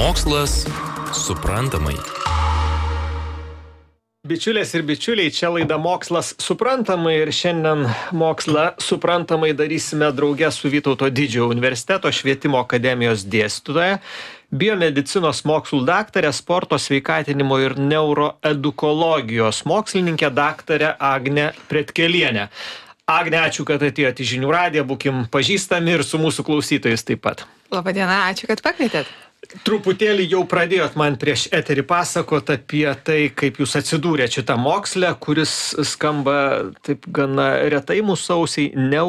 Mokslas suprantamai. Bičiulės ir bičiuliai, čia laida Mokslas suprantamai ir šiandien mokslą suprantamai darysime drauge su Vytauto Didžiojo universiteto švietimo akademijos dėstytoja, biomedicinos mokslų daktarė, sporto sveikatinimo ir neuroedukologijos mokslininkė daktarė Agnė Pretkelienė. Agne, ačiū, kad atėjote į Žinių radiją, būkim pažįstami ir su mūsų klausytojais taip pat. Labadiena, ačiū, kad pakvietėt. Truputėlį jau pradėjot man prieš eterį pasakot apie tai, kaip jūs atsidūrėt šitą mokslę, kuris skamba taip gana retai mūsų ausiai,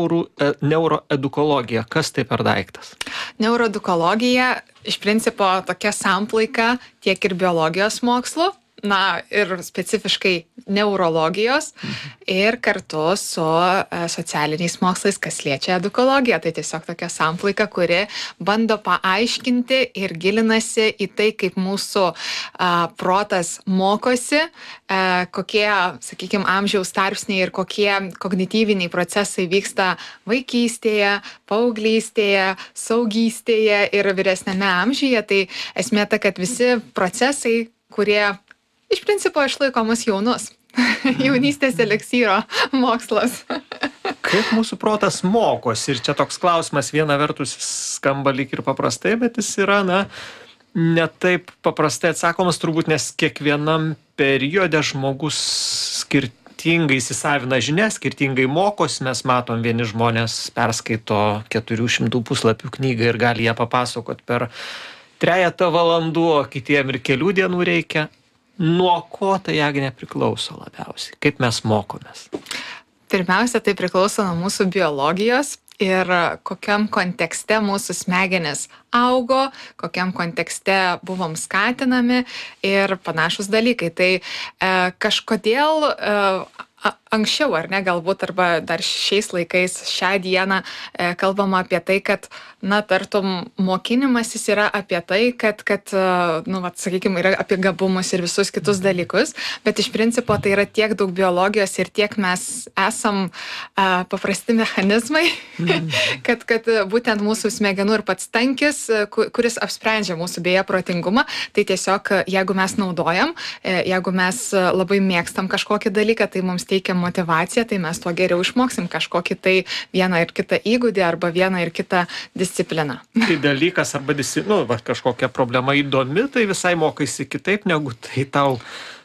neuroedukologija. Kas tai per daiktas? Neuroedukologija iš principo tokia samplaika tiek ir biologijos mokslų, ir specifiškai neurologijos ir kartu su socialiniais mokslais, kas liečia edukologiją. Tai tiesiog tokia samplaika, kuri bando paaiškinti ir gilinasi į tai, kaip mūsų protas mokosi, kokie, sakykime, amžiaus tarpsniai ir kokie kognityviniai procesai vyksta vaikystėje, paauglystėje, saugystėje ir vyresniame amžiuje. Tai esmė ta, kad visi procesai, kurie iš principo išlaiko mus jaunus. Jaunystės eleksyro mokslas. Kaip mūsų protas mokosi? Ir čia toks klausimas, viena vertus skamba lyg ir paprastai, bet jis yra, ne taip paprastai atsakomas turbūt, nes kiekvienam periode žmogus skirtingai įsisavina žinias, skirtingai mokosi. Mes matom, vieni žmonės perskaito 400 puslapių knygą ir gali ją papasakot per 3 valandų, o kitiem ir kelių dienų reikia. Nuo ko tai, Agne, priklauso labiausiai? Kaip mes mokomės? Pirmiausia, tai priklauso nuo mūsų biologijos ir kokiam kontekste mūsų smegenys augo, kokiam kontekste buvom skatinami ir panašus dalykai. Tai kažkodėl anksčiau, ar ne, galbūt, arba dar šiais laikais, šią dieną kalbama apie tai, kad, tartum, mokinimasis yra apie tai, kad sakykime, yra apie gabumus ir visus kitus dalykus, bet iš principo tai yra tiek daug biologijos ir tiek mes esam paprasti mechanizmai, kad būtent mūsų smegenų ir pats tankis, kuris apsprendžia mūsų beje protingumą, tai tiesiog, jeigu mes naudojam, jeigu mes labai mėgstam kažkokį dalyką, tai mums teikia motyvaciją, tai mes tuo geriau išmoksim kažkokį tai vieną ir kitą įgūdį arba vieną ir kitą discipliną. Tai dalykas arba kažkokia problema įdomi, tai visai mokaisi kitaip, negu tai tau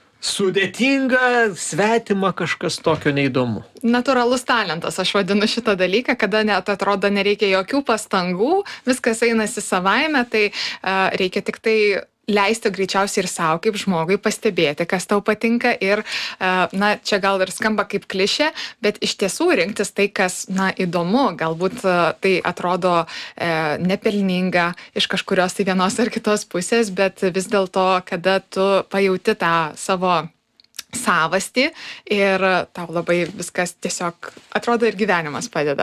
sudėtinga, svetima, kažkas tokio neįdomu. Natūralus talentas, aš vadinu šitą dalyką, kada net atrodo nereikia jokių pastangų, viskas einasi savaime, tai reikia tik tai leisti greičiausiai ir savo kaip žmogui pastebėti, kas tau patinka ir, čia gal ir skamba kaip klišė, bet iš tiesų rinktis tai, kas, įdomu, galbūt tai atrodo nepelninga iš kažkurios tai vienos ar kitos pusės, bet vis dėlto, kada tu pajauti tą savo savastį ir tau labai viskas tiesiog atrodo ir gyvenimas padeda.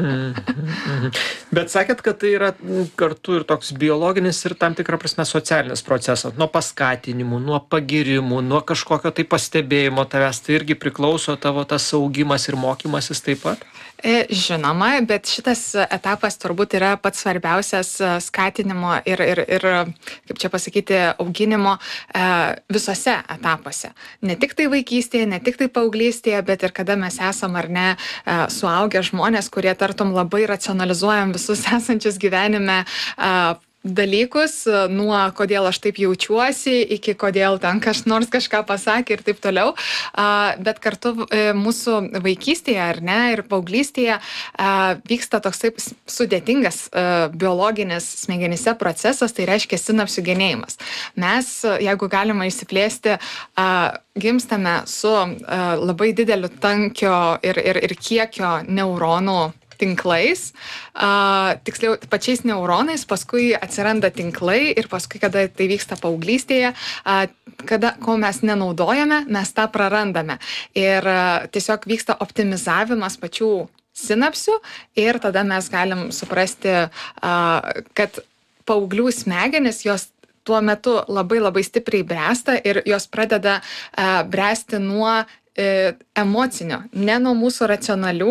Bet sakėt, kad tai yra kartu ir toks biologinis ir tam tikrą prasme socialinis procesas. Nuo paskatinimų, nuo pagirimų, nuo kažkokio tai pastebėjimo tavęs, tai irgi priklauso tavo tas augimas ir mokymasis taip pat? Žinoma, bet šitas etapas turbūt yra pats svarbiausias skatinimo ir kaip čia pasakyti, auginimo visose etapuose. Ne tik tai vaikystėje, ne tik tai paauglystėje, bet ir kada mes esam ar ne suaugę žmonės, kurie tartum labai racionalizuojam visus esančius gyvenime dalykus, nuo kodėl aš taip jaučiuosi, iki kodėl ten nors kažką pasakė ir taip toliau. Bet kartu mūsų vaikystėje, ar ne, ir paauglystėje vyksta toks taip sudėtingas biologinis smegenyse procesas, tai reiškia sinapsių genėjimas. Mes, jeigu galima išsiplėsti, gimstame su labai dideliu tankio ir kiekio neuronų tinklais, tiksliau pačiais neuronais, paskui atsiranda tinklai ir paskui, kada tai vyksta paauglystėje, ko mes nenaudojame, mes tą prarandame. Ir tiesiog vyksta optimizavimas pačių sinapsių ir tada mes galim suprasti, kad paauglių smegenys, jos tuo metu labai labai stipriai bręsta ir jos pradeda bręsti nuo emocinio, ne nuo mūsų racionalių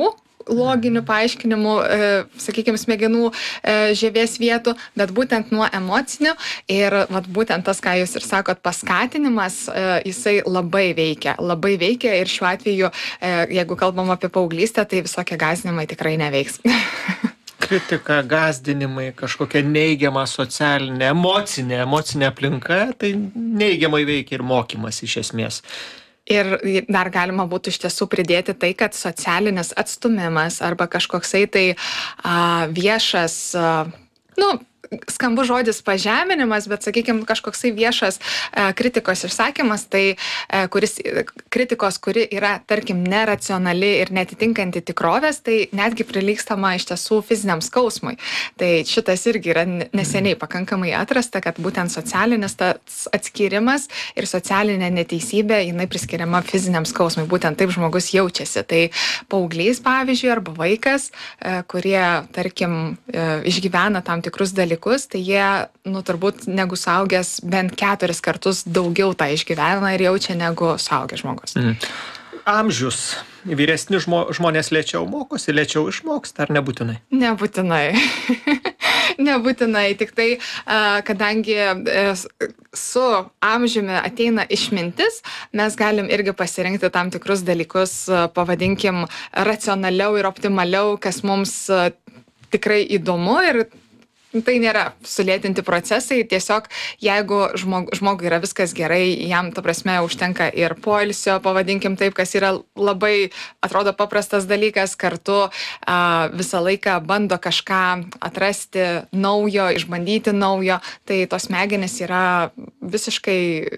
loginių paaiškinimų, sakykime, smegenų žievės vietų, bet būtent nuo emocinių. Ir vat, būtent tas, ką jūs ir sakot, paskatinimas, jisai labai veikia ir šiuo atveju, jeigu kalbam apie paauglystę, tai visokie gąsdinimai tikrai neveiks. Kritika, gąsdinimai, kažkokia neigiama socialinė, emocinė aplinka, tai neigiamai veikia ir mokymas iš esmės. Ir dar galima būtų iš tiesų pridėti tai, kad socialinis atstumimas arba kažkoksai tai viešas, skambus žodis pažeminimas, bet, sakykime, kažkoksai viešas kritikos išsakymas, tai kritikos, kuri yra, tarkim, neracionali ir netitinkanti tikrovės, tai netgi prilygstama iš tiesų fiziniam skausmui. Tai šitas irgi yra neseniai pakankamai atrasta, kad būtent socialinis atskirimas ir socialinė neteisybė, jinai priskiriama fiziniam skausmui. Būtent taip žmogus jaučiasi. Tai paauglys, pavyzdžiui, arba vaikas, kurie, tarkim, išgyvena tam tikrus dalykus, tai jie, turbūt negu suaugęs bent 4 kartus daugiau tą išgyvena ir jaučia negu suaugęs žmogus. Amžius. Vyresni žmonės lėčiau mokosi, lėčiau išmoksta, ar nebūtinai? Nebūtinai. Nebūtinai, tik tai, kadangi su amžiumi ateina išmintis, mes galim irgi pasirinkti tam tikrus dalykus, pavadinkim, racionaliau ir optimaliau, kas mums tikrai įdomu ir tai nėra sulėtinti procesai, tiesiog jeigu žmogui yra viskas gerai, jam, ta prasme, užtenka ir poilsio, pavadinkim taip, kas yra labai, atrodo, paprastas dalykas, kartu visą laiką bando kažką atrasti naujo, išbandyti naujo, tai tos smegenys yra visiškai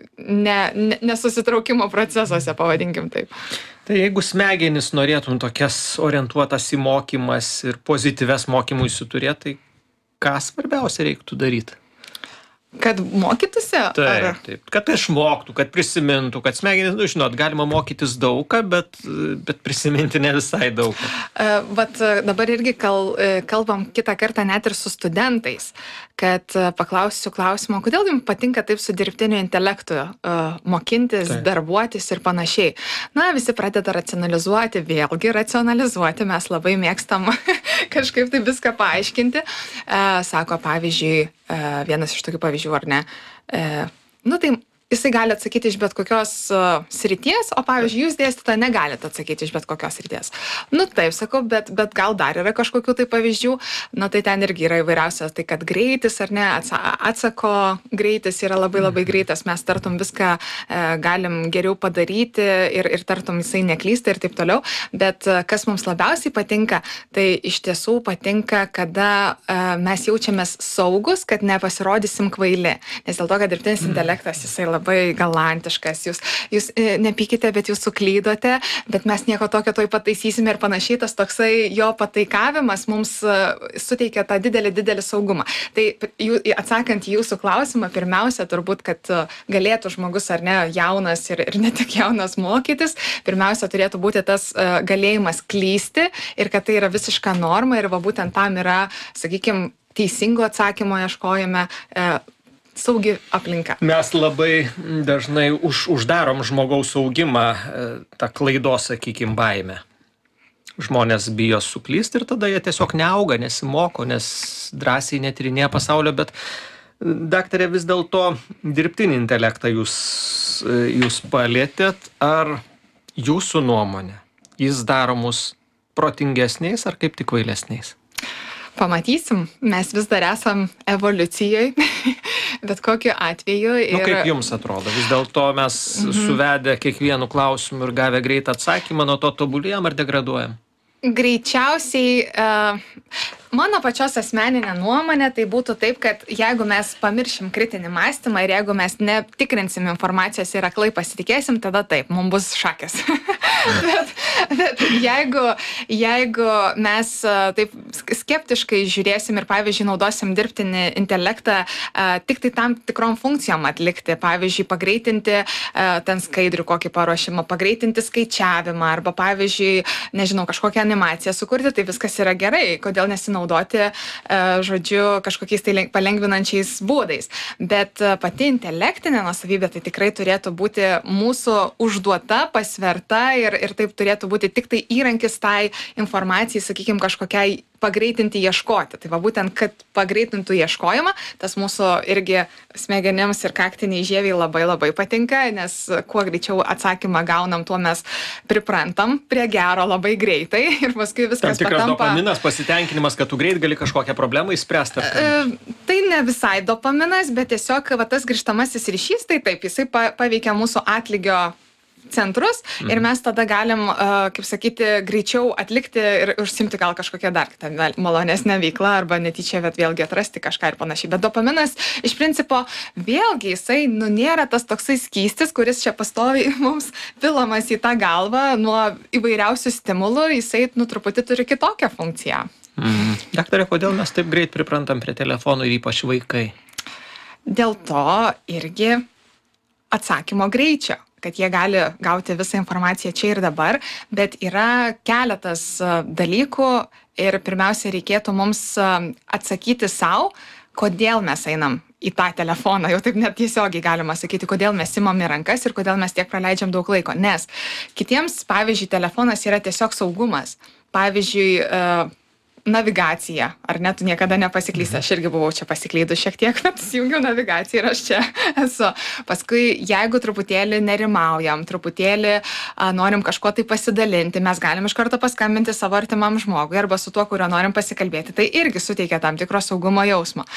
nesusitraukimo procesuose, pavadinkim taip. Tai jeigu smegenis norėtum tokias orientuotas į mokymas ir pozityves mokymuisi turėti, tai ką svarbiausia reiktų daryti? Kad mokytųsi? Taip. Kad išmoktų, kad prisimintų, kad smegenys, žinot, galima mokytis daugą, bet prisiminti ne visai daugą. Vat dabar irgi kalbam kitą kartą net ir su studentais, kad paklausiu klausimo, kodėl jums patinka taip su dirbtiniu intelektu mokintis, darbuotis ir panašiai. Visi pradeda racionalizuoti, vėlgi racionalizuoti, mes labai mėgstam kažkaip tai viską paaiškinti. Sako, pavyzdžiui, vienas iš tokių pavyzdžių, ar ne? Tai jisai gali atsakyti iš bet kokios srities, o pavyzdžiui, jūs dėstytoja negalite atsakyti iš bet kokios srities. Taip, sakau, bet gal dar yra kažkokių tai pavyzdžių. Tai ten irgi yra įvairiausias, tai kad greitis, ar ne, atsako greitis yra labai greitas, mes tartum viską galim geriau padaryti ir tartum jisai neklysta ir taip toliau. Bet kas mums labiausiai patinka, tai iš tiesų patinka, kada mes jaučiamės saugus, kad nepasirodysim kvaili. Nes dėl to, kad dirbtinis intelektas, jisai labai galantiškas, jūs nepykite, bet jūs suklydote, bet mes nieko tokio toj pataisysime ir panašiai, tas toksai jo pataikavimas mums suteikia tą didelį saugumą. Tai atsakant į jūsų klausimą, pirmiausia, turbūt, kad galėtų žmogus ar ne jaunas ir ne tik jaunas mokytis, pirmiausia turėtų būti tas galėjimas klysti ir kad tai yra visiška norma ir būtent tam yra, sakykime, teisingo atsakymo ieškojame, saugi aplinka. Mes labai dažnai uždarom žmogaus augimą tą klaidos, sakykime, baimę. Žmonės bijo suklysti ir tada jie tiesiog neauga, nesimoko, nes drąsiai netyrinėja pasaulio, bet daktare, vis dėlto dirbtinį intelektą jūs palėtėt, ar jūsų nuomonė, jis daro mus protingesniais ar kaip tik kvailesniais? Pamatysim, mes vis dar esam evoliucijoj, bet kokiu atveju. Kaip jums atrodo? Vis dėlto mes suvedę kiekvienu klausimu ir gavę greitą atsakymą, nuo to tobulėjam ar degraduojam? Greičiausiai, mano pačios asmeninė nuomonė, tai būtų taip, kad jeigu mes pamiršim kritinį mąstymą ir jeigu mes netikrinsim informacijos ir aklai pasitikėsim, tada taip, mums bus šakės. bet jeigu mes taip skeptiškai žiūrėsim ir, pavyzdžiui, naudosim dirbtinį intelektą tik tai tam tikrom funkcijom atlikti, pavyzdžiui, pagreitinti ten skaidrių kokį paruošimą, pagreitinti skaičiavimą arba, pavyzdžiui, nežinau, kažkokią animaciją sukurti, tai viskas yra gerai. Kodėl nesinaudoti pasinaudoti, žodžiu, kažkokiais tai palengvinančiais būdais. Bet pati intelektinė nuosavybė tai tikrai turėtų būti mūsų užduota, pasverta ir taip turėtų būti tik tai įrankis tai informacijai, sakykime, kažkokiai pagreitinti ieškoti. Tai va būtent, kad pagreitintų ieškojimą, tas mūsų irgi smegenims ir kaktiniai žieviai labai labai patinka, nes kuo greičiau atsakymą gaunam, tuo mes priprantam prie gero labai greitai ir paskui viskas tam tikras patampa... dopaminas, pasitenkinimas, kad tu greit gali kažkokią problemą įspręsti. Tai ne visai dopaminas, bet tiesiog va, tas grįžtamasis ryšys, tai taip, jisai paveikia mūsų atlygio centrus ir mes tada galim, kaip sakyti, greičiau atlikti ir užsimti gal kažkokią dar kitą malonesnę veiklą arba netyčia, bet vėlgi atrasti kažką ir panašiai. Bet dopaminas iš principo vėlgi jisai nėra tas toksai skystis, kuris čia pastoviai mums pilamas į tą galvą nuo įvairiausių stimulų, jisai truputį turi kitokią funkciją. Daktare, kodėl mes taip greit priprantam prie telefonų ir ypač vaikai? Dėl to irgi atsakymo greičio, kad jie gali gauti visą informaciją čia ir dabar, bet yra keletas dalykų ir pirmiausia reikėtų mums atsakyti savo, kodėl mes einam į tą telefoną, jau taip net tiesiogiai galima sakyti, kodėl mes imam į rankas ir kodėl mes tiek praleidžiam daug laiko. Nes kitiems, pavyzdžiui, telefonas yra tiesiog saugumas. Pavyzdžiui, navigacija, ar ne, tu niekada nepasiklysi, aš irgi buvau čia pasiklydus šiek tiek, bet įsijungiau navigaciją ir aš čia esu. Paskui, jeigu truputėlį nerimaujam, truputėlį norim kažko tai pasidalinti, mes galim iš karto paskambinti savo artimam žmogui arba su tuo, kurio norim pasikalbėti, tai irgi suteikia tam tikro saugumo jausmo.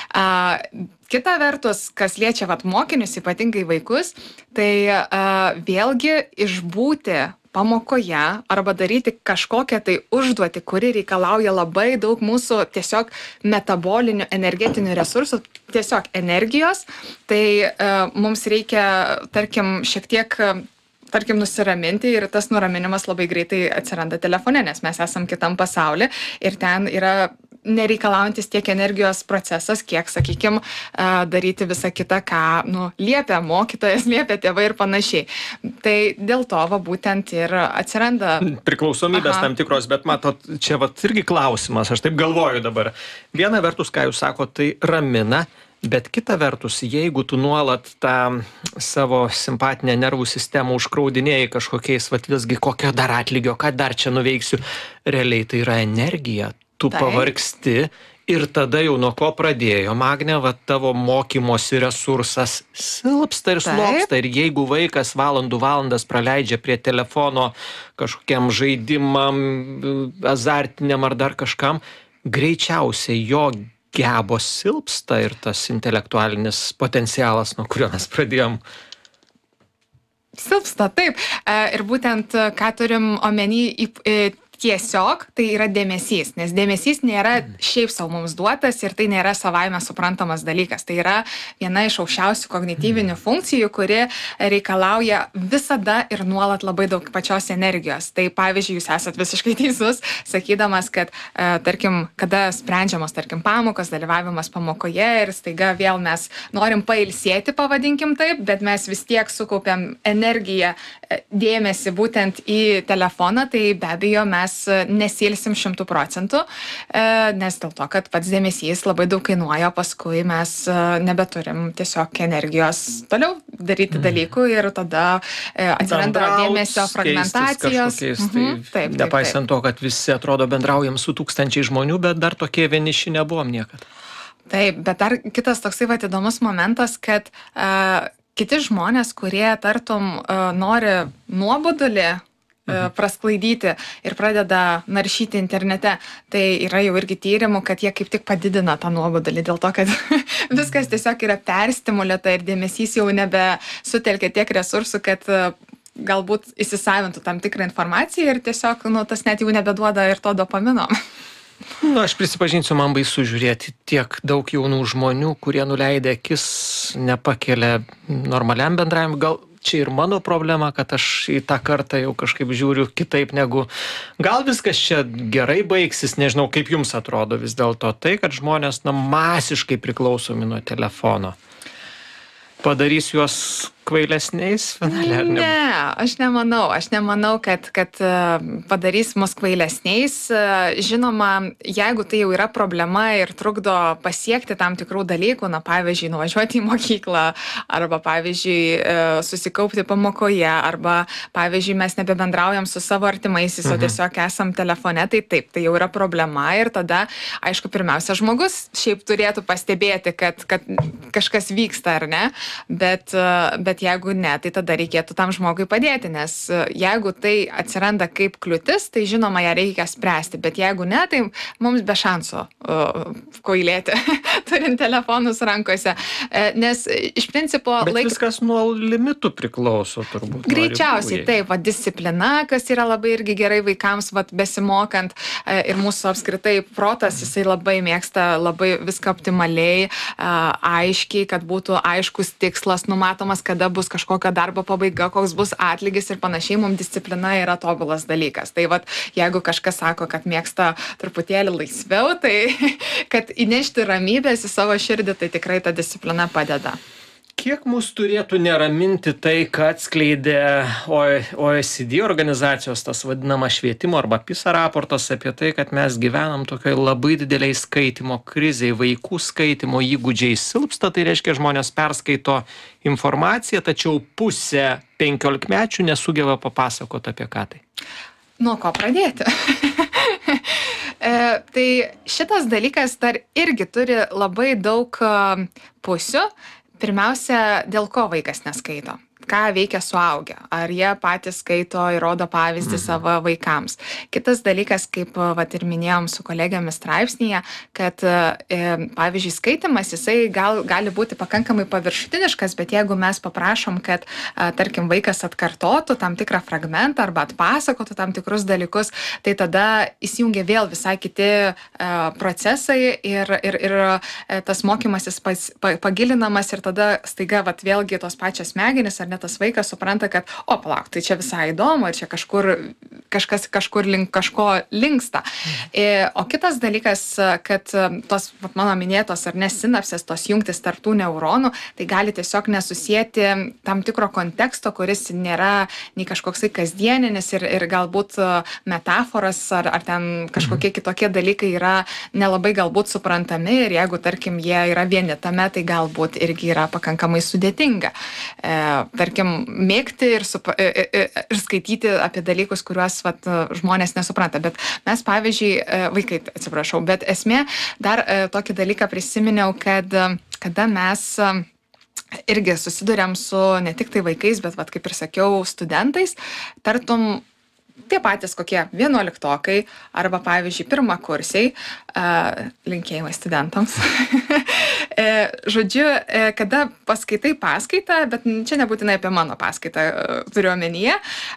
Kita vertus, kas liečia mokinius, ypatingai vaikus, tai vėlgi išbūti pamokoje arba daryti kažkokią tai užduotį, kuri reikalauja labai daug mūsų tiesiog metabolinių, energetinių resursų, tiesiog energijos, tai mums reikia, tarkim, šiek tiek nusiraminti ir tas nuraminimas labai greitai atsiranda telefone, nes mes esam kitam pasauly ir ten yra nereikalaujantis tiek energijos procesas, kiek, sakykime, daryti visą kitą, ką liepia mokytojas, liepia tėvai ir panašiai. Tai dėl to būtent ir atsiranda... Priklausomybės tam tikros, bet matot, čia irgi klausimas, aš taip galvoju dabar. Viena vertus, ką jūs sakote, tai ramina, bet kita vertus, jeigu tu nuolat tą savo simpatinę nervų sistemą užkraudinėjai kažkokiais, visgi kokio dar atlygio, ką dar čia nuveiksiu, realiai tai yra energija. Tu pavargsti ir tada jau nuo ko pradėjo, Agne, tavo mokymosi resursas silpsta ir slopsta. Ir jeigu vaikas valandas praleidžia prie telefono kažkokiam žaidimam, azartiniam ar dar kažkam, greičiausiai jo gebos silpsta ir tas intelektualinis potencialas, nuo kurio mes pradėjom. Silpsta, taip. Ir būtent, ką turim omeny tiesiog, tai yra dėmesys, nes dėmesys nėra šiaip savo mums duotas ir tai nėra savaime suprantamas dalykas. Tai yra viena iš aukščiausių kognityvinių funkcijų, kuri reikalauja visada ir nuolat labai daug pačios energijos. Tai pavyzdžiui, jūs esat visiškai teisus, sakydamas, kad tarkim, kada sprendžiamos, tarkim, pamokos, dalyvavimas pamokoje ir staiga vėl mes norim pailsėti, pavadinkim taip, bet mes vis tiek sukaupiam energiją, dėmesį būtent į telefoną, tai be abejo mes nesilsim 100%, nes dėl to, kad pats dėmesys labai daug kainuoja, paskui mes nebeturim tiesiog energijos toliau daryti dalykų ir tada atsiranda dėmesio fragmentacijos. Taip, nepaisant to, kad visi atrodo bendraujam su tūkstančiai žmonių, bet dar tokie vieniši nebuvom niekad. Taip, bet dar kitas toksai įdomus momentas, kad kiti žmonės, kurie tartum nori nuobodulį prasklaidyti ir pradeda naršyti internete, tai yra jau irgi tyrimų, kad jie kaip tik padidina tą nuobodulį dėl to, kad viskas tiesiog yra perstimuliuota ir dėmesys jau nebesutelkia tiek resursų, kad galbūt įsisavintų tam tikrą informaciją ir tiesiog tas net jau nebeduoda ir to dopamino. Aš prisipažinsiu, man baisu žiūrėti tiek daug jaunų žmonių, kurie nuleidę akis, nepakelia normaliam bendravimui. Gal čia ir mano problema, kad aš į tą kartą jau kažkaip žiūriu kitaip negu... Gal viskas čia gerai baigsis, nežinau, kaip jums atrodo vis dėlto tai, kad žmonės masiškai priklausomi nuo telefono. Padarys juos kvailesniais finale, ar ne? Ne, aš nemanau, kad padarys mus kvailesniais. Žinoma, jeigu tai jau yra problema ir trukdo pasiekti tam tikrų dalykų, na, pavyzdžiui, nuvažiuoti į mokyklą, arba, pavyzdžiui, susikaupti pamokoje, arba, pavyzdžiui, mes nebebendraujam su savo artimaisiais, o tiesiog esam telefone, tai taip, tai jau yra problema ir tada, aišku, pirmiausia, žmogus šiaip turėtų pastebėti, kad kažkas vyksta, ar ne, bet jeigu ne, tai tada reikėtų tam žmogui padėti, nes jeigu tai atsiranda kaip kliūtis, tai žinoma, ją reikia spręsti, bet jeigu ne, tai mums be šansų kvailėti, turint telefonus rankose, nes iš principo... Bet viskas nuo limitų priklauso, turbūt. Greičiausiai, taip, disciplina, kas yra labai irgi gerai vaikams, besimokant, ir mūsų apskritai protas, jisai labai mėgsta labai viską optimaliai, aiškiai, kad būtų aiškus tikslas numatomas, kada bus kažkokio darbo pabaiga, koks bus atlygis ir panašiai, mums disciplina yra tobulas dalykas. Tai jeigu kažkas sako, kad mėgsta truputėlį laisviau, tai kad įnešti ramybės į savo širdį, tai tikrai ta disciplina padeda. Kiek mus turėtų neraminti tai, kad atskleidė OECD organizacijos tas vadinama švietimo arba PISA raportas apie tai, kad mes gyvenam tokioj labai dideliai skaitymo krizėj, vaikų skaitymo įgūdžiai silpsta, tai reiškia žmonės perskaito informaciją, tačiau pusė 15-mečių nesugeba papasakoti apie ką tai. Nuo ko pradėti? Tai šitas dalykas dar irgi turi labai daug pusių. Pirmiausia, dėl ko vaikas neskaito? Ką veikia suaugę? Ar jie patys skaito ir rodo pavyzdį savo vaikams? Kitas dalykas, kaip ir minėjom su kolegėmis straipsnyje, kad pavyzdžiui skaitimas, jisai gali būti pakankamai paviršutiniškas, bet jeigu mes paprašom, kad tarkim vaikas atkartotų tam tikrą fragmentą arba atpasakotų tam tikrus dalykus, tai tada įsijungia vėl visai kiti procesai ir tas mokymasis pagilinamas ir tada staiga vėlgi tos pačios smegenys ar net tas vaikas supranta, kad, palauk, tai čia visai įdomu ir čia kažkur link kažko linksta. O kitas dalykas, kad tos mano minėtos ar ne sinapsės, tos jungtis tarp tų neuronų, tai gali tiesiog nesusijęti tam tikro konteksto, kuris nėra nei kažkoksai kasdieninis ir galbūt metaforas ar ten kažkokie kitokie dalykai yra nelabai galbūt suprantami ir jeigu, tarkim, jie yra vieni tame, tai galbūt irgi yra pakankamai sudėtinga. Tarkim, mėgti ir skaityti apie dalykus, kuriuos žmonės nesupranta. Bet mes, pavyzdžiui, vaikai, atsiprašau, bet esmė, dar tokį dalyką prisiminiau, kad kada mes irgi susiduriam su ne tik tai vaikais, bet, kaip ir sakiau, studentais, tartum tie patys kokie 11-okai arba, pavyzdžiui, pirmakursiai, linkėjimai studentams. Žodžiu, kada paskaitai paskaitą, bet čia nebūtinai apie mano paskaitą turiu omenyje,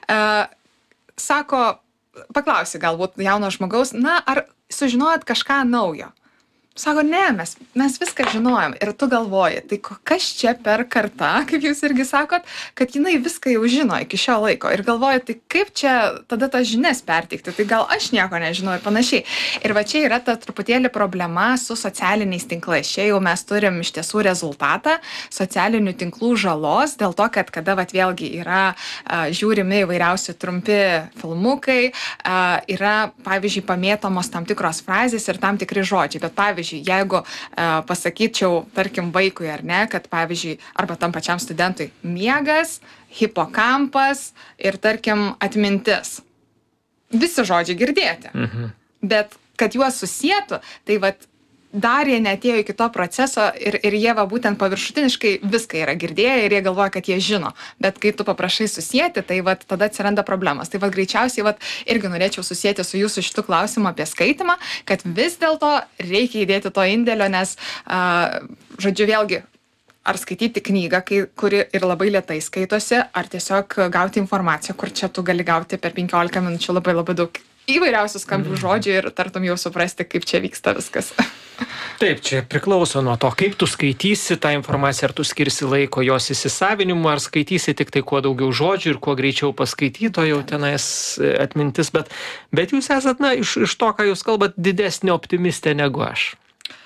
sako, paklausi galbūt jauno žmogaus, ar sužinojot kažką naujo? Sako, ne, mes viską žinojom ir tu galvoji, tai kas čia per karta, kaip jūs irgi sakot, kad jinai viską jau žino iki šio laiko ir galvoji, tai kaip čia tada tas žinias perteikti, tai gal aš nieko nežinau ir panašiai. Ir čia yra ta truputėlį problema su socialiniais tinklais. Čia jau mes turim iš tiesų rezultatą socialinių tinklų žalos, dėl to, kad kada vėlgi yra žiūrimi įvairiausi trumpi filmukai, yra, pavyzdžiui, pamėtomos tam tikros frazės ir tam tikri žodžiai, bet pavyzdžiui, jeigu pasakyčiau, tarkim, vaikui ar ne, kad pavyzdžiui, arba tam pačiam studentui miegas, hipokampas ir tarkim atmintis. Visi žodžiai girdėti. Bet kad juos susietų, tai dar jie neatėjo iki to proceso ir jie būtent paviršutiniškai viską yra girdėję ir jie galvoja, kad jie žino. Bet kai tu paprašai susieti, tai tada atsiranda problemas. Tai greičiausiai irgi norėčiau susieti su jūsų šitų klausimų apie skaitimą, kad vis dėlto reikia įdėti to indėlio, nes, žodžiu, vėlgi, ar skaityti knygą, kuri ir labai lėtai skaitosi, ar tiesiog gauti informaciją, kur čia tu gali gauti per 15 minučių labai labai daug įvairiausių skambių žodžių ir tartum jau suprasti, kaip čia vyksta viskas. Taip, čia priklauso nuo to, kaip tu skaitysi tą informaciją, ar tu skirsi laiko jos įsisavinimu, ar skaitysi tik tai kuo daugiau žodžių ir kuo greičiau paskaityto jau tenais atmintis, bet jūs esat, iš to, ką jūs kalbat, didesnė optimistė negu aš.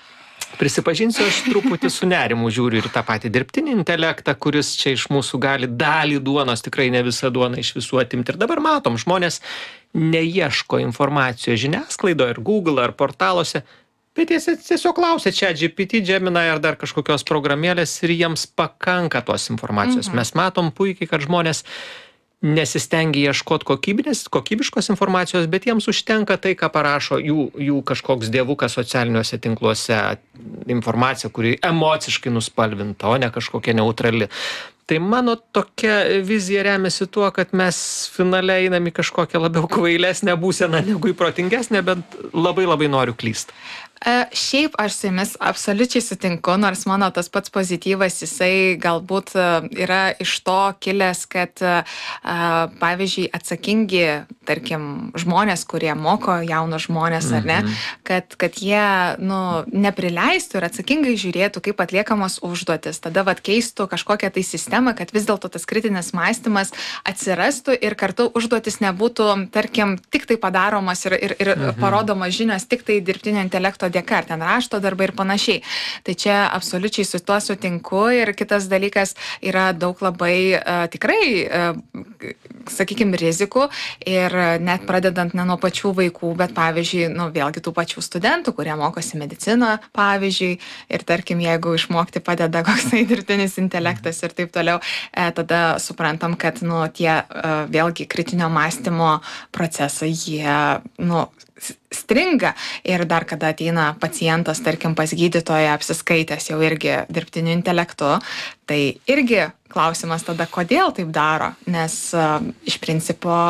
Prisipažinsiu, aš truputį su nerimu žiūriu ir tą patį dirbtinį intelektą, kuris čia iš mūsų gali dalį duonos, tikrai ne visą duoną iš visų atimti. Ir dabar matom, žmonės neieško informacijos žiniasklaidoje ir Google ar portaluose, bet jie tiesiog klausia ChatGPT, Gemini ar dar kažkokios programėlės ir jiems pakanka tos informacijos. Mes matom puikiai, kad žmonės nesistengia ieškoti kokybiškos informacijos, bet jiems užtenka tai, ką parašo jų kažkoks dievukas socialiniuose tinkluose, informacija, kuri emociškai nuspalvinta, o ne kažkokia neutrali. Tai mano tokia vizija remiasi tuo, kad mes finale einam į kažkokią labiau kvailesnę būseną negu į protingesnę, bet labai noriu klyst. Šiaip aš su jumis absoliučiai sutinku, nors mano tas pats pozityvas, jisai galbūt yra iš to kilęs, kad pavyzdžiui atsakingi, tarkim, žmonės, kurie moko jaunus žmonės, ar ne, kad jie neprileistų ir atsakingai žiūrėtų, kaip atliekamos užduotis, tada keistų kažkokią tai sistemą, kad vis dėlto tas kritinis mąstymas atsirastų ir kartu užduotis nebūtų, tarkim, tik tai padaromas ir parodomas žinios tik tai dirbtinio intelekto dėka, ar ten rašto darbai ir panašiai. Tai čia absoliučiai su tuo sutinku ir kitas dalykas yra daug labai tikrai, sakykime, rizikų ir net pradedant ne nuo pačių vaikų, bet pavyzdžiui, vėlgi tų pačių studentų, kurie mokosi mediciną, pavyzdžiui, ir tarkim, jeigu išmokti padeda koksai dirbtinis intelektas ir taip toliau, tada suprantam, kad tie vėlgi kritinio mąstymo procesai, jie, stringa ir dar kada ateina pacientas, tarkim, pas gydytoją apsiskaitęs jau irgi dirbtiniu intelektu, tai irgi klausimas tada, kodėl taip daro, nes iš principo,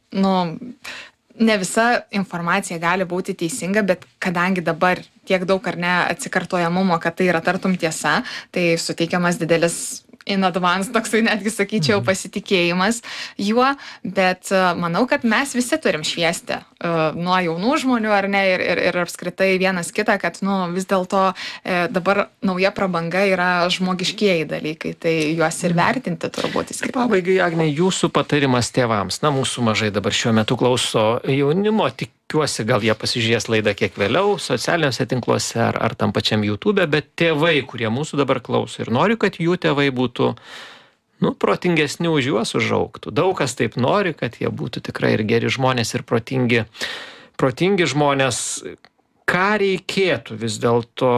ne visa informacija gali būti teisinga, bet kadangi dabar tiek daug ar ne atsikartojamumo, kad tai yra tartum tiesa, tai suteikiamas didelis in advance, toksai netgi sakyčiau, pasitikėjimas juo, bet manau, kad mes visi turim šviesti nuo jaunų žmonių ar ne ir apskritai vienas kitą, kad vis dėlto dabar nauja prabanga yra žmogiškieji dalykai, tai juos ir vertinti turbūt. Pabaigai, Agne, jūsų patarimas tėvams, mūsų mažai dabar šiuo metu klauso jaunimo, tikiuosi, gal jie pasižiūrės laidą kiek vėliau, socialiniuose tinkluose ar tam pačiam YouTube, bet tėvai, kurie mūsų dabar klauso ir nori, kad jų tėvai būtų protingesni už juos užaugtų. Daug kas taip nori, kad jie būtų tikrai ir geri žmonės, ir protingi žmonės. Ką reikėtų vis dėlto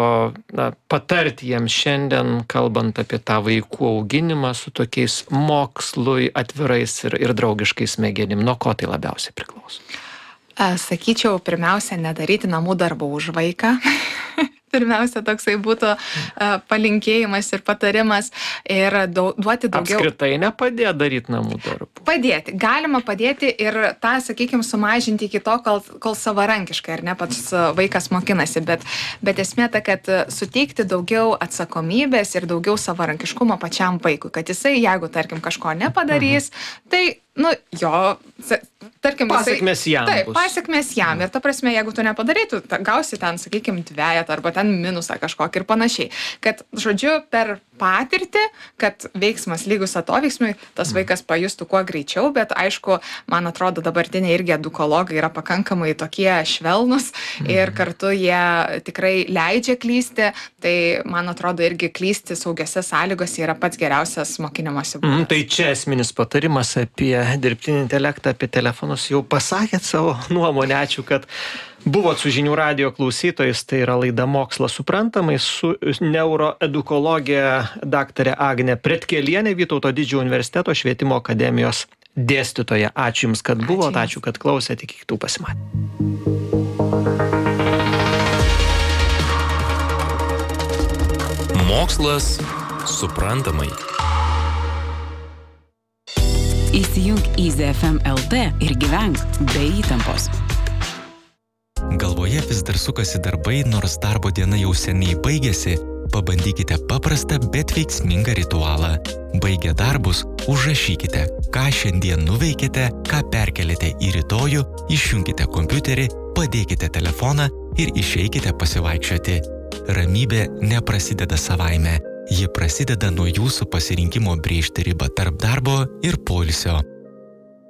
patarti jiems šiandien, kalbant apie tą vaikų auginimą su tokiais mokslui atvirais ir draugiškais smegenim? Nuo ko tai labiausiai priklauso? Sakyčiau, pirmiausia, nedaryti namų darbų už vaiką. Pirmiausia, toksai būtų palinkėjimas ir patarimas ir duoti daugiau. Apskritai nepadėti daryti namų darbų. Padėti. Galima padėti ir tą, sakykime, sumažinti iki to, kol savarankiškai, ar ne, pats vaikas mokinasi. Bet esmė ta, kad suteikti daugiau atsakomybės ir daugiau savarankiškumo pačiam vaikui. Kad jisai, jeigu, tarkim, kažko nepadarys, tai jo, tarkim, pasiekmės jam. Taip, pasiekmės jam. Ir ta prasme, jeigu tu nepadarai, tu gausi ten, sakykime, dvejetą arba ten minusą kažkokį ir panašiai. Kad, žodžiu, per patirtį, kad veiksmas lygus atoveiksmui, tas vaikas pajustų kuo greičiau, bet aišku, man atrodo, dabartiniai irgi edukologai yra pakankamai tokie švelnus ir kartu jie tikrai leidžia klysti, tai man atrodo irgi klysti saugiose sąlygose yra pats geriausias mokinimosi būdas. Tai čia esminis patarimas apie dirbtinį intelektą, apie telefonus. Jau pasakėt savo nuomonę, ačiū, kad buvot su Žinių radijo klausytojais. Tai yra laida Mokslas suprantamai su neuroedukologė daktarė Agnė Pretkelienė, Vytauto Didžiojo universiteto švietimo akademijos dėstytoja. Ačiū Jums, kad buvot, ačiū, kad klausėt, iki kitų pasimatymų. Mokslas suprantamai. Įsijunk Easy FM LT ir gyvenk be įtampos. Galvoje vis dar sukasi darbai, nors darbo diena jau seniai baigėsi, pabandykite paprastą, bet veiksmingą ritualą. Baigę darbus, užrašykite, ką šiandien nuveikėte, ką perkelėte į rytojų, išjunkite kompiuterį, padėkite telefoną ir išeikite pasivaikščioti. Ramybė neprasideda savaime. Ji prasideda nuo jūsų pasirinkimo brėžti ribą tarp darbo ir poilsio.